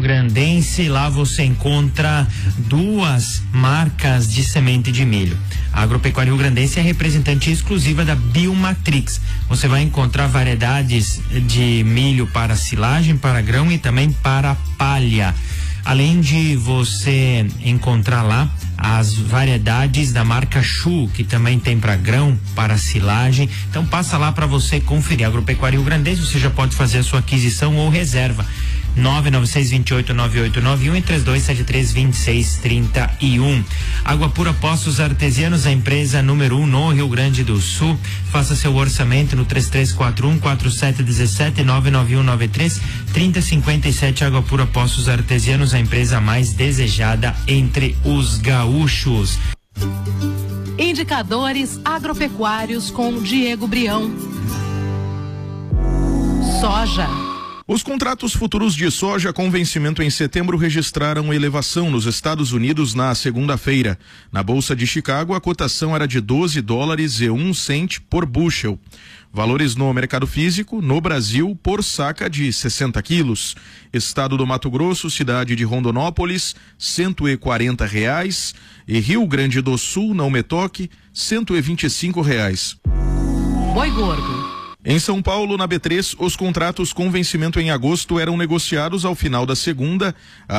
Grandense. Lá você encontra duas marcas de semente de milho. A Agropecuária Rio Grandense é representante exclusiva da Biomatrix. Você vai encontrar variedades de milho para silagem, para grão e também para palha. Além de você encontrar lá as variedades da marca Chu, que também tem para grão, para silagem. Então passa lá para você conferir. Agropecuária Rio Grandense, você já pode fazer a sua aquisição ou reserva. 996289891 e 32732631. Água Pura Poços Artesianos, a empresa número 1 no Rio Grande do Sul. Faça seu orçamento no 3341-4717 99193-3057. Água Pura Poços Artesianos, a empresa mais desejada entre os gaúchos. Indicadores agropecuários com Diego Brião. Soja. Os contratos futuros de soja com vencimento em setembro registraram elevação nos Estados Unidos na segunda-feira. Na Bolsa de Chicago, a cotação era de $12,01 por bushel. Valores no mercado físico, no Brasil, por saca de 60 quilos. Estado do Mato Grosso, cidade de Rondonópolis, R$140. E Rio Grande do Sul, não me toque, R$125. Boi gordo. Em São Paulo, na B3, os contratos com vencimento em agosto eram negociados ao final da segunda a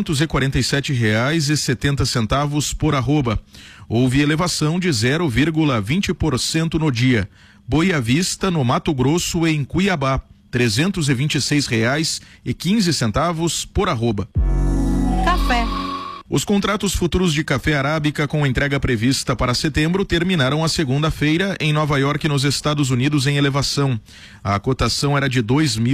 R$347,70 por arroba. Houve elevação de 0,20% no dia. Boi à vista no Mato Grosso, em Cuiabá, R$326,15 por arroba. Café. Os contratos futuros de café arábica com entrega prevista para setembro terminaram a segunda-feira em Nova York, nos Estados Unidos, em elevação. A cotação era de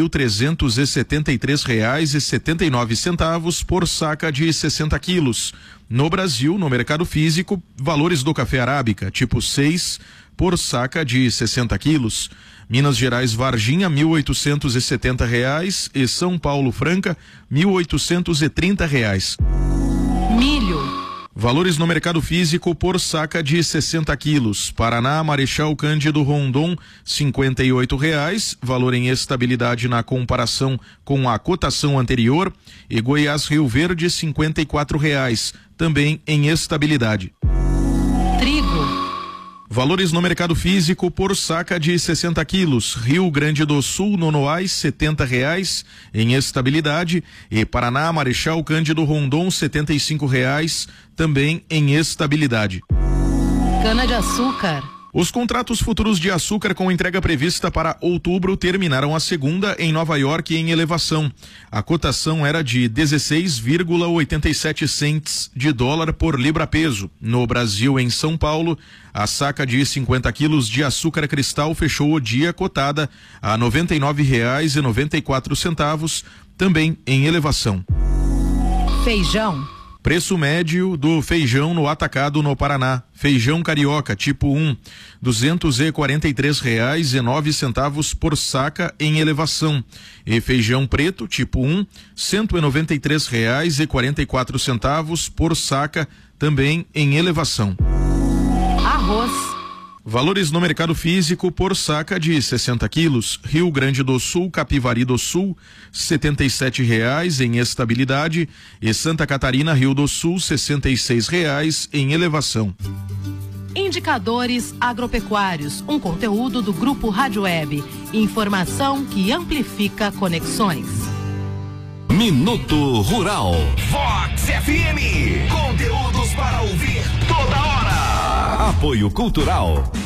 R$2.373,79 por saca de 60 quilos. No Brasil, no mercado físico, valores do café arábica, tipo 6, por saca de 60 quilos. Minas Gerais Varginha, R$1.870 e São Paulo Franca, R$1.830. Milho. Valores no mercado físico por saca de 60 quilos. Paraná, Marechal Cândido Rondon, R$58, valor em estabilidade na comparação com a cotação anterior. E Goiás Rio Verde, R$54, também em estabilidade. Trigo. Valores no mercado físico por saca de 60 quilos. Rio Grande do Sul, Nonoais, R$70 em estabilidade. E Paraná, Marechal Cândido Rondon, R$75, também em estabilidade. Cana-de-açúcar. Os contratos futuros de açúcar com entrega prevista para outubro terminaram a segunda em Nova York em elevação. A cotação era de 16,87 cents de dólar por libra-peso. No Brasil, em São Paulo, a saca de 50 quilos de açúcar cristal fechou o dia cotada a R$ 99,94, também em elevação. Feijão. Preço médio do feijão no atacado no Paraná. Feijão carioca tipo 1, R$ 243,09 por saca, em elevação. E feijão preto tipo 1, R$ 193,44 por saca, também em elevação. Arroz. Valores no mercado físico por saca de 60 quilos. Rio Grande do Sul, Capivari do Sul, R$ 77,00 em estabilidade. E Santa Catarina, Rio do Sul, R$ 66,00 em elevação. Indicadores agropecuários, um conteúdo do Grupo Rádio Web. Informação que amplifica conexões. Minuto Rural. Vox FM. Conteúdos para ouvir toda hora. Apoio Cultural